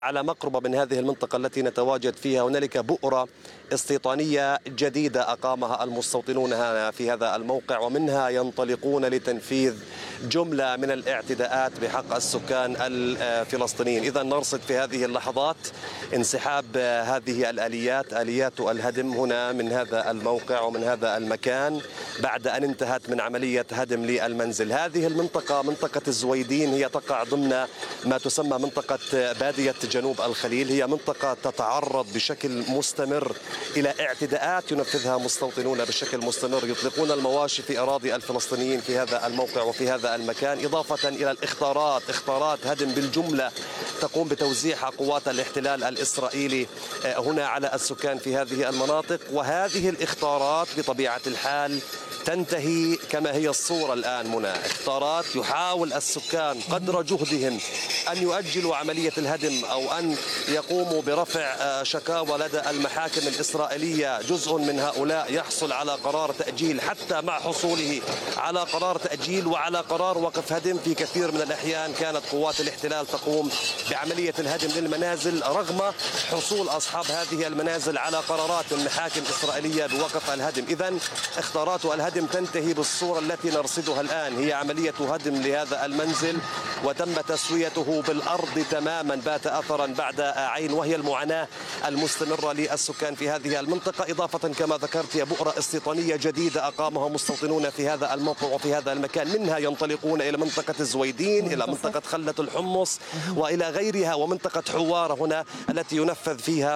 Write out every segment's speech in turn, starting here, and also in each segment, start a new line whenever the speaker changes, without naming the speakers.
على مقربة من هذه المنطقة التي نتواجد فيها هنالك بؤرة استيطانية جديدة أقامها المستوطنون هنا في هذا الموقع، ومنها ينطلقون لتنفيذ جملة من الاعتداءات بحق السكان الفلسطينيين. إذا نرصد في هذه اللحظات انسحاب هذه الآليات، آليات الهدم هنا من هذا الموقع ومن هذا المكان بعد أن انتهت من عملية هدم للمنزل. هذه المنطقة منطقة الزويدين هي تقع ضمن ما تسمى منطقة بادية جنوب الخليل. هي منطقة تتعرض بشكل مستمر إلى اعتداءات ينفذها مستوطنون بشكل مستمر، يطلقون المواشي في أراضي الفلسطينيين في هذا الموقع وفي هذا المكان، إضافة إلى اختارات هدم بالجملة تقوم بتوزيعها قوات الاحتلال الإسرائيلي هنا على السكان في هذه المناطق. وهذه الاختارات بطبيعة الحال تنتهي كما هي الصورة الآن منى، اختارات يحاول السكان قدر جهدهم أن يؤجلوا عملية الهدم أو أن يقوموا برفع شكاوى لدى المحاكم الإسرائيلية. جزء من هؤلاء يحصل على قرار تأجيل، حتى مع حصوله على قرار تأجيل وعلى قرار وقف هدم في كثير من الأحيان كانت قوات الاحتلال تقوم بعملية الهدم للمنازل رغم حصول أصحاب هذه المنازل على قرارات من محاكم إسرائيلية بوقف الهدم. إذن اختارات الهدم تنتهي بالصورة التي نرصدها الآن، هي عملية هدم لهذا المنزل وتم تسويته بالأرض تماما، بات أثرا بعد عين، وهي المعاناة المستمرة للسكان في هذه المنطقة. إضافة كما ذكرت هي بؤرة استيطانية جديدة أقامها مستوطنون في هذا الموقع وفي هذا المكان، منها ينطلقون إلى منطقة الزويدين، إلى منطقة خلة الحمص وإلى غيرها، ومنطقة حوارة هنا التي ينفذ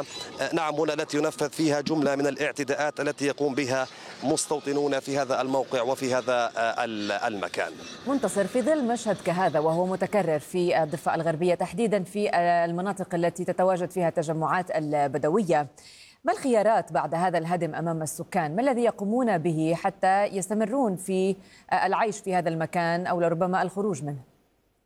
فيها جملة من الاعتداءات التي يقوم بها مستوطنون في هذا الموقع وفي هذا المكان.
منتصر، في ظل مشهد كهذا وهو متكرر في الضفة الغربية تحديدا في المناطق التي تتواجد فيها التجمعات البدوية، ما الخيارات بعد هذا الهدم أمام السكان؟ ما الذي يقومون به حتى يستمرون في العيش في هذا المكان أو لربما الخروج منه؟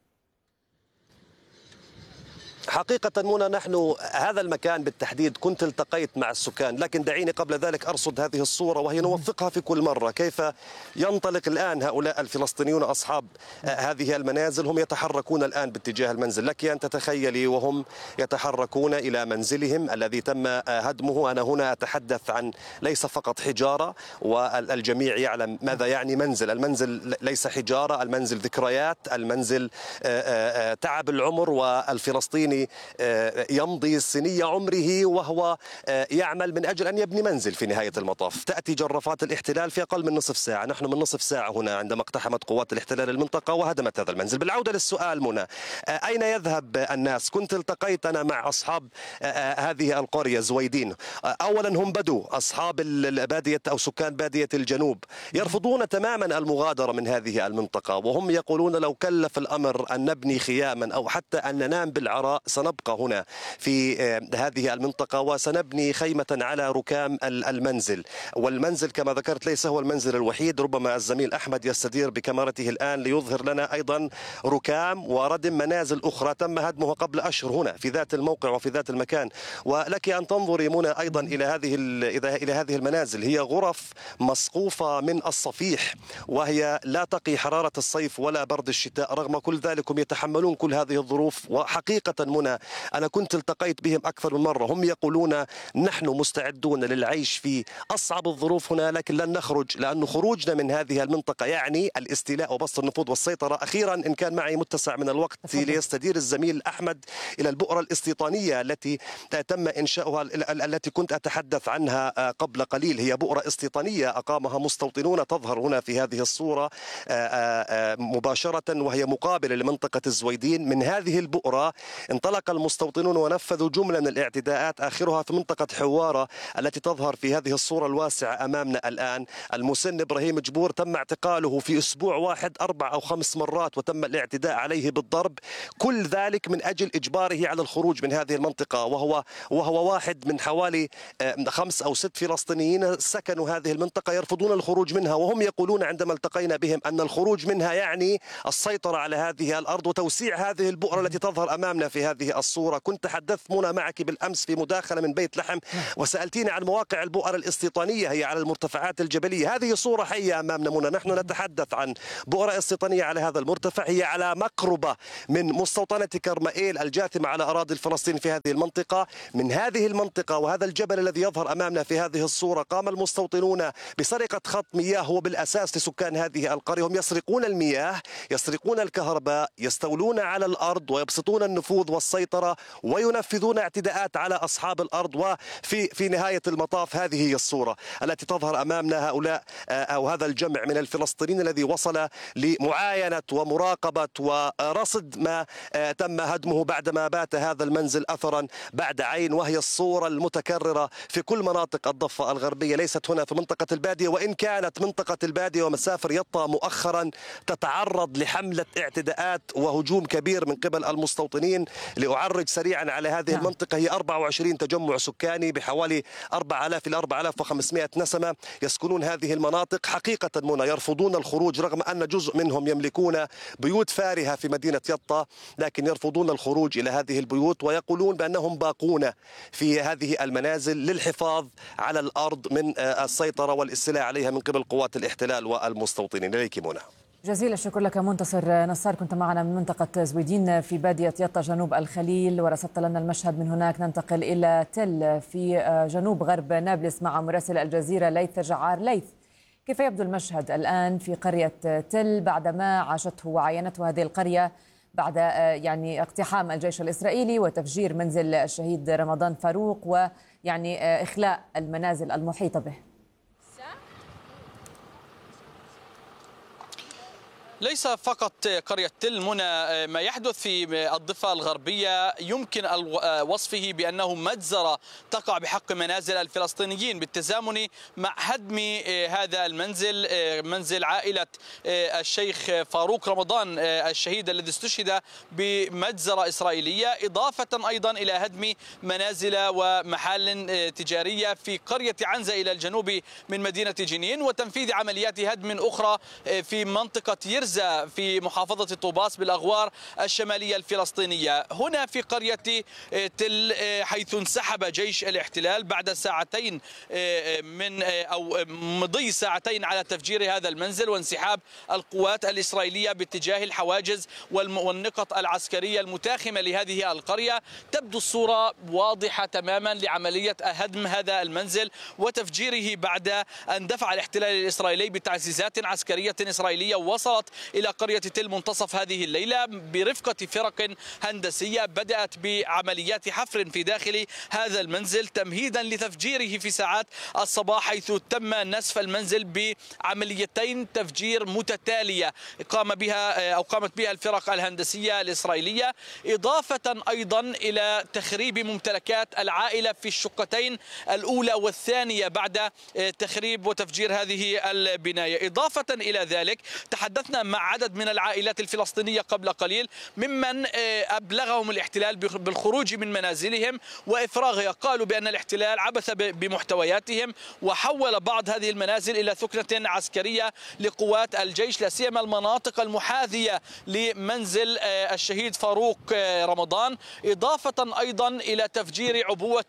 حقيقة منى نحن هذا المكان بالتحديد كنت التقيت مع السكان، لكن دعيني قبل ذلك أرصد هذه الصورة وهي نوثقها في كل مرة، كيف ينطلق الآن هؤلاء الفلسطينيون أصحاب هذه المنازل، هم يتحركون الآن باتجاه المنزل. لك أن تتخيلي وهم يتحركون إلى منزلهم الذي تم هدمه. أنا هنا أتحدث عن ليس فقط حجارة، والجميع يعلم ماذا يعني منزل. المنزل ليس حجارة، المنزل ذكريات، المنزل تعب العمر، والفلسطيني يمضي سني عمره وهو يعمل من أجل أن يبني منزل. في نهاية المطاف تأتي جرافات الاحتلال في أقل من نصف ساعة، نحن من نصف ساعة هنا عندما اقتحمت قوات الاحتلال المنطقة وهدمت هذا المنزل. بالعودة للسؤال منى، أين يذهب الناس؟ كنت التقيت أنا مع أصحاب هذه القرية زويدين. أولا هم بدو، أصحاب البادية أو سكان بادية الجنوب، يرفضون تماما المغادرة من هذه المنطقة، وهم يقولون لو كلف الأمر أن نبني خياما أو حتى أن ننام بالعراء سنبقى هنا في هذه المنطقة وسنبني خيمة على ركام المنزل. والمنزل كما ذكرت ليس هو المنزل الوحيد، ربما الزميل أحمد يستدير بكاميرته الآن ليظهر لنا أيضا ركام وردم منازل أخرى تم هدمها قبل أشهر هنا في ذات الموقع وفي ذات المكان. ولك أن تنظري منى أيضا إلى هذه المنازل، هي غرف مسقوفة من الصفيح وهي لا تقي حرارة الصيف ولا برد الشتاء، رغم كل ذلك هم يتحملون كل هذه الظروف. وحقيقة منى أنا كنت التقيت بهم أكثر من مرة، هم يقولون نحن مستعدون للعيش في أصعب الظروف هنا، لكن لن نخرج، لأن خروجنا من هذه المنطقة يعني الاستيلاء وبسط النفوذ والسيطرة. أخيرا إن كان معي متسع من الوقت ليستدير الزميل أحمد إلى البؤرة الاستيطانية التي تم إنشاؤها، التي كنت أتحدث عنها قبل قليل. هي بؤرة استيطانية أقامها مستوطنون، تظهر هنا في هذه الصورة مباشرة وهي مقابلة لمنطقة الزويدين. من هذه البؤرة انطلق المستوطنون ونفذوا جملة من الاعتداءات، آخرها في منطقة حوارة التي تظهر في هذه الصورة الواسعة أمامنا الآن. المسن إبراهيم جبور تم اعتقاله في أسبوع واحد 4 أو 5 مرات وتم الاعتداء عليه بالضرب، كل ذلك من أجل إجباره على الخروج من هذه المنطقة، وهو واحد من حوالي 5 أو 6 فلسطينيين سكنوا هذه المنطقة يرفضون الخروج منها، وهم يقولون عندما التقينا بهم أن الخروج منها يعني السيطرة على هذه الأرض وتوسيع هذه البؤرة التي تظهر أمامنا في هذه هذه الصورة. كنت تحدثت منى معك بالأمس في مداخلة من بيت لحم وسألتيني عن مواقع البؤر الاستيطانية، هي على المرتفعات الجبلية. هذه صورة حية أمامنا منى، نحن نتحدث عن بؤرة استيطانية على هذا المرتفع، هي على مقربة من مستوطنة كرمائيل الجاثمة على أراضي الفلسطينيين في هذه المنطقة. من هذه المنطقة وهذا الجبل الذي يظهر أمامنا في هذه الصورة قام المستوطنون بسرقة خط مياه هو بالأساس لسكان هذه القرية. هم يسرقون المياه، يسرقون الكهرباء، يستولون على الأرض ويبسطون النفوذ والسيطرة وينفذون اعتداءات على أصحاب الأرض. وفي نهاية المطاف هذه هي الصورة التي تظهر أمامنا، هؤلاء أو هذا الجمع من الفلسطينيين الذي وصل لمعاينة ومراقبة ورصد ما تم هدمه بعدما بات هذا المنزل أثرا بعد عين. وهي الصورة المتكررة في كل مناطق الضفة الغربية، ليست هنا في منطقة البادية، وإن كانت منطقة البادية ومسافر يطا مؤخرا تتعرض لحملة اعتداءات وهجوم كبير من قبل المستوطنين. لأعرج سريعا على هذه المنطقة، هي 24 تجمع سكاني بحوالي 4000 إلى 4500 نسمة يسكنون هذه المناطق. حقيقة منى يرفضون الخروج رغم أن جزء منهم يملكون بيوت فارهة في مدينة يطا، لكن يرفضون الخروج إلى هذه البيوت ويقولون بأنهم باقون في هذه المنازل للحفاظ على الأرض من السيطرة والاستيلاء عليها من قبل قوات الاحتلال والمستوطنين. إليك منى.
جزيل الشكر لك منتصر نصار، كنت معنا من منطقة زويدين في بادية يطا جنوب الخليل ورصدت لنا المشهد من هناك. ننتقل إلى تل في جنوب غرب نابلس مع مراسل الجزيرة ليث جعار. ليث، كيف يبدو المشهد الآن في قرية تل بعدما عاشته وعاينته هذه القرية بعد يعني اقتحام الجيش الإسرائيلي وتفجير منزل الشهيد رمضان فاروق ويعني إخلاء المنازل المحيطة به؟
ليس فقط قرية تل منى، ما يحدث في الضفة الغربية يمكن وصفه بأنه مجزرة تقع بحق منازل الفلسطينيين بالتزامن مع هدم هذا المنزل، منزل عائلة الشيخ فاروق رمضان الشهيد الذي استشهد بمجزرة إسرائيلية، إضافة أيضا إلى هدم منازل ومحال تجارية في قرية عنزة إلى الجنوب من مدينة جنين، وتنفيذ عمليات هدم أخرى في منطقة يرزا في محافظة طوباس بالأغوار الشمالية الفلسطينية. هنا في قرية تل حيث انسحب جيش الاحتلال بعد ساعتين من أو مضي ساعتين على تفجير هذا المنزل وانسحاب القوات الإسرائيلية باتجاه الحواجز والنقط العسكرية المتاخمة لهذه القرية. تبدو الصورة واضحة تماما لعملية هدم هذا المنزل وتفجيره بعد أن دفع الاحتلال الإسرائيلي بتعزيزات عسكرية إسرائيلية وصلت إلى قرية تل منتصف هذه الليلة برفقة فرق هندسية بدأت بعمليات حفر في داخل هذا المنزل تمهيدا لتفجيره في ساعات الصباح، حيث تم نسف المنزل بعمليتين تفجير متتالية قامت بها الفرق الهندسية الإسرائيلية، إضافة أيضا إلى تخريب ممتلكات العائلة في الشقتين الأولى والثانية بعد تخريب وتفجير هذه البناية. إضافة إلى ذلك تحدثنا مع عدد من العائلات الفلسطينية قبل قليل ممن أبلغهم الاحتلال بالخروج من منازلهم وإفراغها. قالوا بأن الاحتلال عبث بمحتوياتهم وحول بعض هذه المنازل إلى ثكنة عسكرية لقوات الجيش، لا سيما المناطق المحاذية لمنزل الشهيد فاروق رمضان، إضافة أيضا إلى تفجير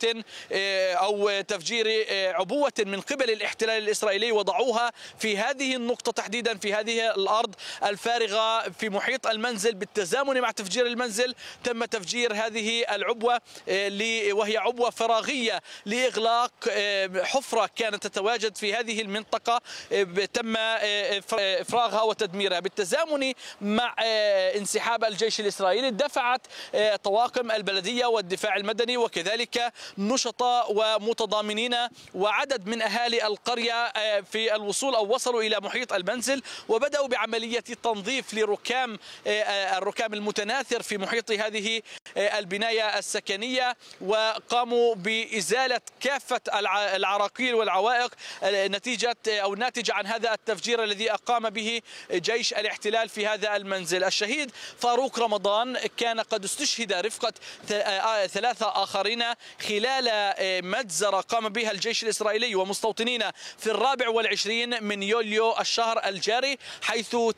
عبوة من قبل الاحتلال الإسرائيلي وضعوها في هذه النقطة تحديدا، في هذه الأرض الفارغة في محيط المنزل. بالتزامن مع تفجير المنزل تم تفجير هذه العبوة وهي عبوة فراغية لإغلاق حفرة كانت تتواجد في هذه المنطقة، تم إفراغها وتدميرها. بالتزامن مع انسحاب الجيش الإسرائيلي دفعت طواقم البلدية والدفاع المدني وكذلك نشطاء ومتضامنين وعدد من أهالي القرية في الوصول أو وصلوا إلى محيط المنزل وبدأوا بعملية تنظيف الركام المتناثر في محيط هذه البناية السكنية، وقاموا بإزالة كافة العراقيل والعوائق ناتجة عن هذا التفجير الذي أقام به جيش الاحتلال في هذا المنزل. الشهيد فاروق رمضان كان قد استشهد رفقة 3 آخرين خلال مجزرة قام بها الجيش الإسرائيلي ومستوطنين في 24 من يوليو الشهر الجاري، حيث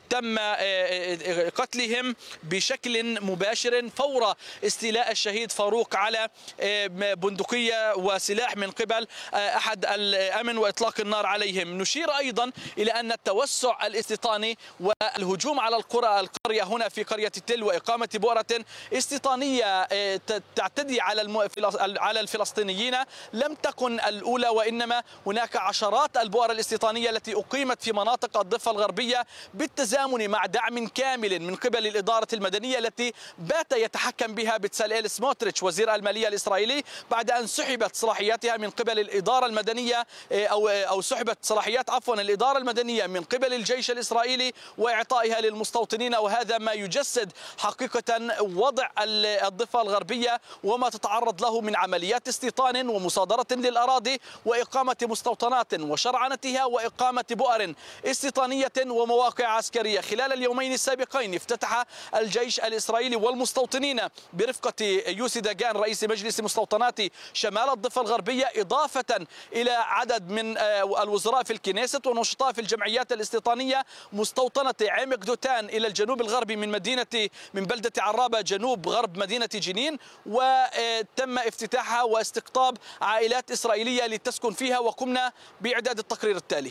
تم قتلهم بشكل مباشر فور استيلاء الشهيد فاروق على بندقية وسلاح من قبل أحد الأمن وإطلاق النار عليهم. نشير أيضا إلى أن التوسع الاستيطاني والهجوم على القرية هنا في قرية التل وإقامة بؤرة استيطانية تعتدي على الفلسطينيين لم تكن الأولى، وإنما هناك عشرات البؤر الاستيطانية التي أقيمت في مناطق الضفة الغربية بالتزامن مع دعم كامل من قبل الإدارة المدنية التي بات يتحكم بها بتساليل سموتريتش وزير المالية الإسرائيلي بعد أن سحبت صلاحياتها من قبل الإدارة المدنية أو سحبت صلاحيات الإدارة المدنية من قبل الجيش الإسرائيلي وإعطائها للمستوطنين. وهذا ما يجسد حقيقة وضع الضفة الغربية وما تتعرض له من عمليات استيطان ومصادرة للأراضي وإقامة مستوطنات وشرعنتها وإقامة بؤر استيطانية ومواقع عسكرية. خلال اليومين السابقين افتتح الجيش الإسرائيلي والمستوطنين برفقة يوسي داغان رئيس مجلس مستوطنات شمال الضفة الغربية، إضافة إلى عدد من الوزراء في الكنيسة ونشطاء في الجمعيات الاستيطانية، مستوطنة عمق دوتان إلى الجنوب الغربي من بلدة عرابة جنوب غرب مدينة جنين، وتم افتتاحها واستقطاب عائلات إسرائيلية لتسكن فيها. وقمنا بإعداد التقرير التالي.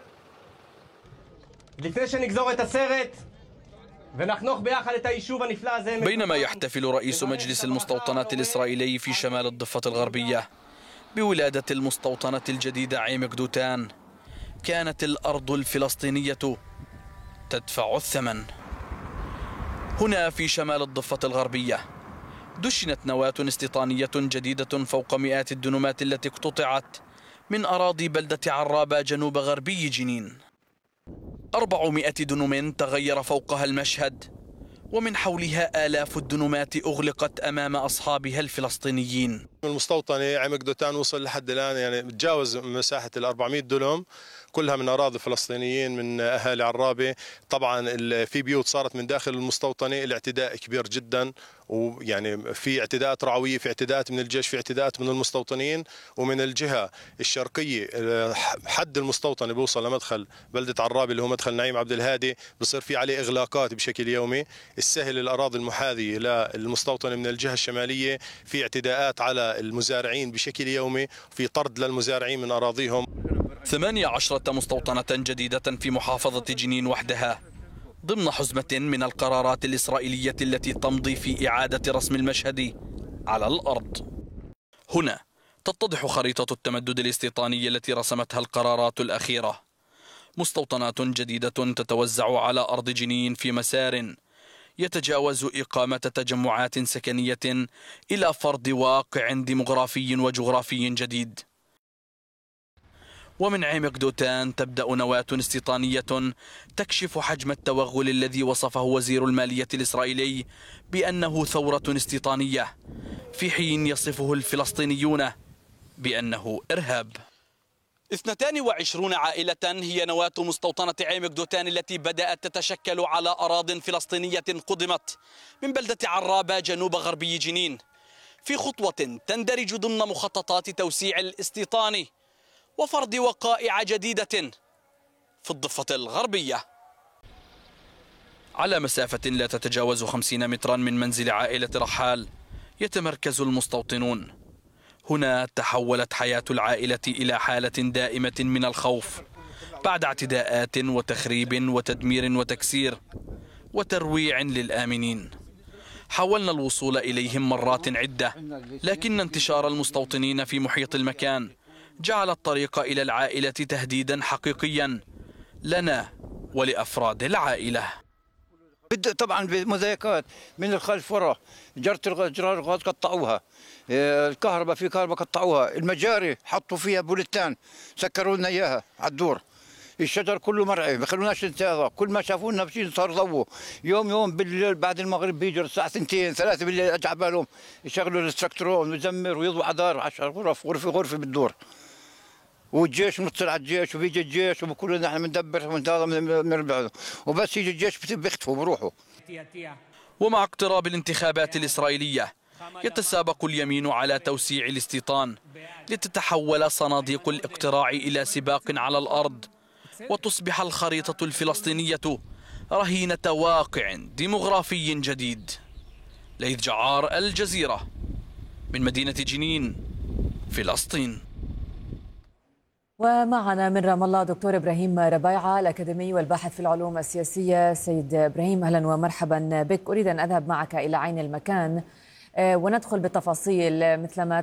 بينما يحتفل رئيس مجلس المستوطنات الإسرائيلي في شمال الضفة الغربية بولادة المستوطنة الجديدة عمق دوتان، كانت الأرض الفلسطينية تدفع الثمن. هنا في شمال الضفة الغربية دشنت نواة استيطانية جديدة فوق مئات الدنومات التي اقتطعت من أراضي بلدة عرابة جنوب غربي جنين. 400 دنوم تغير فوقها المشهد، ومن حولها آلاف الدنومات أغلقت أمام أصحابها الفلسطينيين.
المستوطنة عمق دوتان وصل لحد الآن يعني تجاوز مساحة 400 دنوم، كلها من أراضي فلسطينيين من أهالي عرابة. طبعا في بيوت صارت من داخل المستوطنة، الاعتداء كبير جدا، ويعني في اعتداءات رعوية، في اعتداءات من الجيش، في اعتداءات من المستوطنين. ومن الجهة الشرقية حد المستوطنة بيوصل لمدخل بلدة عرابة اللي هو مدخل نعيم عبد الهادي، بصير في عليه إغلاقات بشكل يومي. السهل الأراضي المحاذية للمستوطنة من الجهة الشمالية في اعتداءات على المزارعين بشكل يومي، في طرد للمزارعين من أراضيهم.
18 مستوطنة جديدة في محافظة جنين وحدها ضمن حزمة من القرارات الإسرائيلية التي تمضي في إعادة رسم المشهد على الأرض. هنا تتضح خريطة التمدد الاستيطاني التي رسمتها القرارات الأخيرة. مستوطنات جديدة تتوزع على أرض جنين في مسار يتجاوز إقامة تجمعات سكنية إلى فرض واقع ديمغرافي وجغرافي جديد. ومن عمق دوتان تبدأ نواة استيطانية تكشف حجم التوغل الذي وصفه وزير المالية الإسرائيلي بأنه ثورة استيطانية، في حين يصفه الفلسطينيون بأنه إرهاب. 22 عائلة هي نواة مستوطنة عمق دوتان التي بدأت تتشكل على أراضٍ فلسطينية قدمت من بلدة عرابة جنوب غربي جنين، في خطوة تندرج ضمن مخططات توسيع الاستيطان وفرض وقائع جديدة في الضفة الغربية. على مسافة لا تتجاوز 50 مترا من منزل عائلة رحال يتمركز المستوطنون. هنا تحولت حياة العائلة إلى حالة دائمة من الخوف بعد اعتداءات وتخريب وتدمير وتكسير وترويع للآمنين. حاولنا الوصول إليهم مرات عدة، لكن انتشار المستوطنين في محيط المكان جعل الطريق إلى العائلة تهديدا حقيقيا لنا ولأفراد العائلة.
طبعا بمضايقات من الخلف ورا، جرار الغاز قطعوها، الكهرباء في كهرباء قطعوها، المجاري حطوا فيها بوليتان سكروا لنا اياها على الدور، الشجر كله مرعي ما خلوناش نتهذا، كل ما شافونا بشي صار ضوء. يوم بالليل بعد المغرب بيجوا الساعه 2 3 بالليل اجى على بالهم يشغلوا الاستراكترون ويزمر ويضوي على دار 10 غرف غرفه بالدور، والجيش متصل على الجيش وبيجي الجيش وبقولوا نحن بندبر ونربع، وبس يجي الجيش بيختفوا بروحوا.
ومع اقتراب الانتخابات الإسرائيلية يتسابق اليمين على توسيع الاستيطان لتتحول صناديق الاقتراع إلى سباق على الأرض، وتصبح الخريطة الفلسطينية رهينة واقع ديمغرافي جديد. ليث جعار، الجزيرة، من مدينة جنين، فلسطين.
ومعنا من رام الله دكتور إبراهيم ربيعة، الأكاديمي والباحث في العلوم السياسية. سيد إبراهيم، أهلا ومرحبا بك. أريد أن أذهب معك إلى عين المكان وندخل بالتفاصيل مثل ما